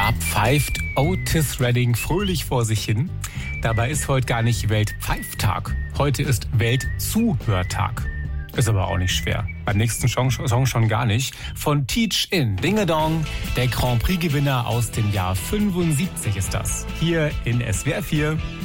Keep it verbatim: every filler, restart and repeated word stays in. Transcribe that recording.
Da pfeift Otis Redding fröhlich vor sich hin. Dabei ist heute gar nicht Weltpfeiftag. Heute ist Weltzuhörtag. Ist aber auch nicht schwer. Beim nächsten Song, Song schon gar nicht. Von Teach In, Ding-a-Dong, der Grand Prix-Gewinner aus dem Jahr fünfundsiebzig ist das. Hier in S W R vier.